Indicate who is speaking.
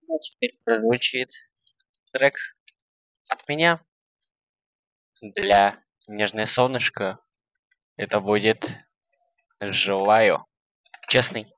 Speaker 1: А теперь прозвучит трек от меня для нежное солнышко. Это будет «Желаю». Честный.